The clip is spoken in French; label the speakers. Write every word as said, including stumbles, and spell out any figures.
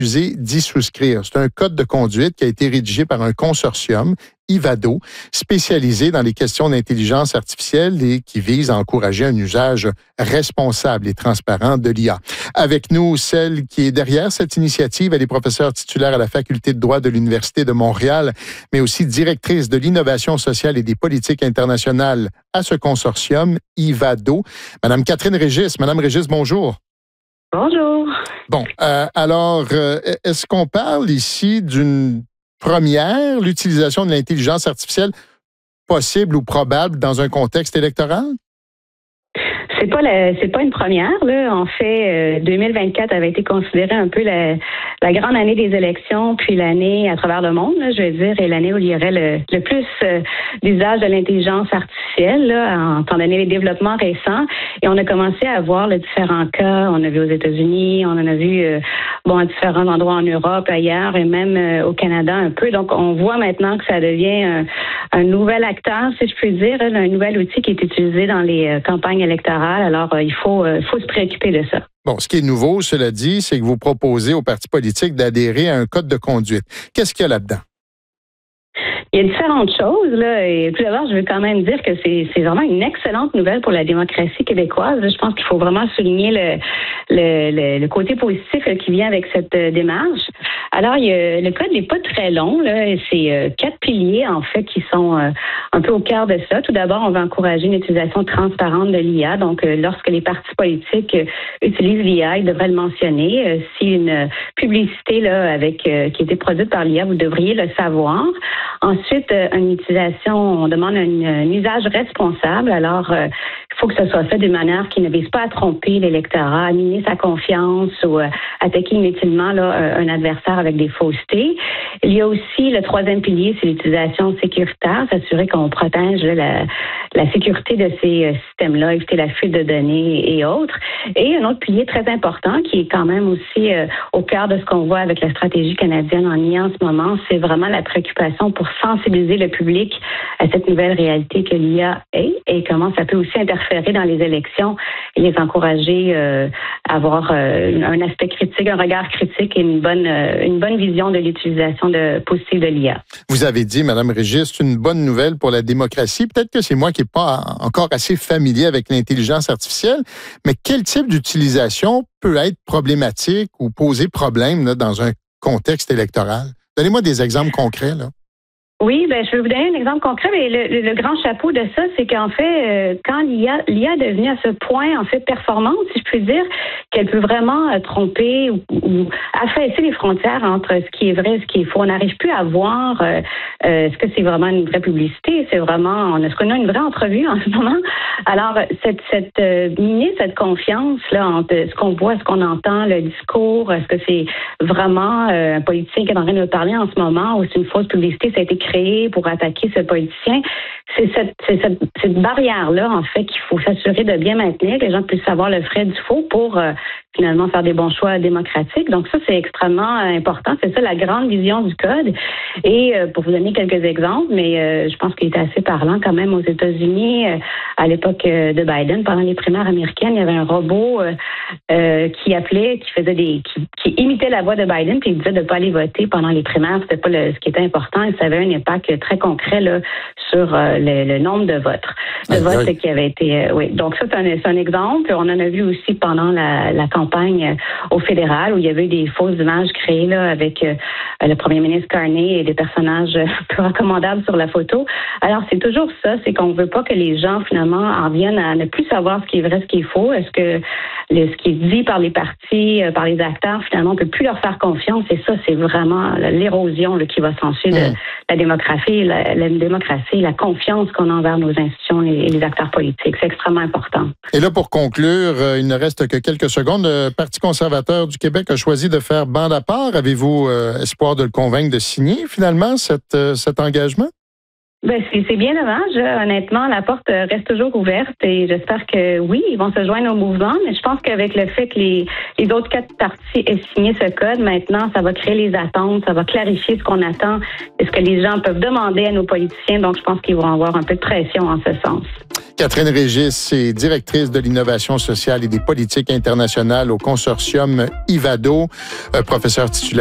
Speaker 1: refusé d'y souscrire. C'est un code de conduite qui a été rédigé par un consortium, Ivado, spécialisé dans les questions d'intelligence artificielle et qui vise à encourager un usage responsable et transparent de l'I A. Avec nous, celle qui est derrière cette initiative, elle est professeure titulaire à la Faculté de droit de l'Université de Montréal, mais aussi directrice de l'innovation sociale et des politiques internationales à ce consortium, Ivado. Madame Catherine Régis. Madame Régis, bonjour.
Speaker 2: Bonjour.
Speaker 1: Bon, euh, alors, euh, est-ce qu'on parle ici d'une première, l'utilisation de l'intelligence artificielle possible ou probable dans un contexte électoral?
Speaker 2: C'est pas la, c'est pas une première, là. En fait, euh, deux mille vingt-quatre avait été considérée un peu la, la grande année des élections, puis l'année à travers le monde, là, je veux dire, et l'année où il y aurait le, le plus euh, d'usage de l'intelligence artificielle, là, en étant donné les développements récents. Et on a commencé à voir les différents cas. On a vu aux États-Unis, on en a vu euh, bon à différents endroits en Europe, ailleurs, et même euh, au Canada un peu. Donc, on voit maintenant que ça devient un, un nouvel acteur, si je puis dire, là, un nouvel outil qui est utilisé dans les euh, campagnes électorales. Alors, euh, il faut, euh, faut se préoccuper de ça.
Speaker 1: Bon, ce qui est nouveau, cela dit, c'est que vous proposez aux partis politiques d'adhérer à un code de conduite. Qu'est-ce qu'il y a là-dedans?
Speaker 2: Il y a différentes choses, là. Et tout d'abord, je veux quand même dire que c'est, c'est vraiment une excellente nouvelle pour la démocratie québécoise. Je pense qu'il faut vraiment souligner le, le, le, le côté positif qui vient avec cette démarche. Alors, il y a, le code n'est pas très long, là. C'est euh, quatre piliers, en fait, qui sont euh, un peu au cœur de ça. Tout d'abord, on va encourager une utilisation transparente de l'I A. Donc, euh, lorsque les partis politiques euh, utilisent l'I A, ils devraient le mentionner. Euh, si une publicité, là, avec euh, qui a été produite par l'I A, vous devriez le savoir. Ensuite, euh, une utilisation, on demande un, un usage responsable. Alors, euh, il faut que ce soit fait d'une manière qui ne vise pas à tromper l'électorat, à miner sa confiance ou euh, attaquer inutilement là, un adversaire avec des faussetés. Il y a aussi le troisième pilier, c'est l'utilisation sécuritaire, s'assurer qu'on protège là, la, la sécurité de ces euh, systèmes-là, éviter la fuite de données et autres. Et un autre pilier très important qui est quand même aussi euh, au cœur de ce qu'on voit avec la stratégie canadienne en I A en ce moment, c'est vraiment la préoccupation pour sensibiliser le public à cette nouvelle réalité que l'I A est et comment ça peut aussi interférer dans les élections et les encourager euh, à avoir euh, un aspect critique, un regard critique et une bonne, euh, une bonne vision de l'utilisation de, possible de l'I A.
Speaker 1: Vous avez dit, Mme Régis, c'est une bonne nouvelle pour la démocratie. Peut-être que c'est moi qui n'ai pas encore assez familier avec l'intelligence artificielle, mais quel type d'utilisation peut être problématique ou poser problème là, dans un contexte électoral? Donnez-moi des exemples concrets, là.
Speaker 2: Oui, ben je vais vous donner un exemple concret, mais le, le, le grand chapeau de ça, c'est qu'en fait, euh, quand l'I A, l'I A est devenue à ce point, en fait, performante, si je puis dire, qu'elle peut vraiment euh, tromper ou, ou affaisser les frontières entre ce qui est vrai et ce qui est faux. On n'arrive plus à voir euh, euh, est-ce que c'est vraiment une vraie publicité, c'est vraiment, on est-ce qu'on a une vraie entrevue en ce moment. Alors, cette, cette euh, miner cette confiance-là entre ce qu'on voit, ce qu'on entend, le discours, est-ce que c'est vraiment euh, un politicien qui est en train de nous parler en ce moment ou c'est une fausse publicité, ça a été créé pour attaquer ce politicien. C'est cette, c'est cette, cette barrière-là, en fait, qu'il faut s'assurer de bien maintenir, que les gens puissent savoir le vrai du faux pour euh, finalement faire des bons choix démocratiques. Donc ça, c'est extrêmement euh, important. C'est ça la grande vision du code. Et euh, pour vous donner quelques exemples, mais euh, je pense qu'il était assez parlant quand même aux États-Unis, euh, à l'époque euh, de Biden, pendant les primaires américaines, il y avait un robot euh, euh, qui appelait, qui faisait des, qui, qui imitait la voix de Biden, puis il disait de ne pas aller voter pendant les primaires. C'était pas le, ce qui était important. Et ça avait un impact très concret là, sur euh, le, le nombre de votes. De
Speaker 1: oui,
Speaker 2: votes
Speaker 1: oui.
Speaker 2: qui avaient été... Euh, oui. Donc ça, c'est un, c'est un exemple. On en a vu aussi pendant la, la campagne euh, au fédéral, où il y avait eu des fausses images créées là, avec euh, le premier ministre Carney et des personnages euh, peu recommandables sur la photo. Alors, c'est toujours ça, c'est qu'on ne veut pas que les gens, finalement, en viennent à ne plus savoir ce qui est vrai, ce qui est faux. Est-ce que le, ce qui est dit par les partis, euh, par les acteurs, finalement, on ne peut plus leur faire confiance. Et ça, c'est vraiment l'érosion là, qui va s'ensuivre de la démocratie, la, la démocratie, la confiance qu'on a envers nos institutions et les acteurs politiques. C'est extrêmement important.
Speaker 1: Et là, pour conclure, euh, il ne reste que quelques secondes. Le Parti conservateur du Québec a choisi de faire bande à part. Avez-vous euh, espoir de le convaincre de signer, finalement, cet, euh, cet engagement?
Speaker 2: Ben, c'est, c'est bien dommage. Honnêtement, la porte reste toujours ouverte et j'espère que oui, ils vont se joindre au mouvement. Mais je pense qu'avec le fait que les, les autres quatre partis aient signé ce code, maintenant, ça va créer les attentes, ça va clarifier ce qu'on attend et ce que les gens peuvent demander à nos politiciens. Donc, je pense qu'ils vont avoir un peu de pression en ce sens.
Speaker 1: Catherine Régis est directrice de l'innovation sociale et des politiques internationales au consortium Ivado, professeure titulaire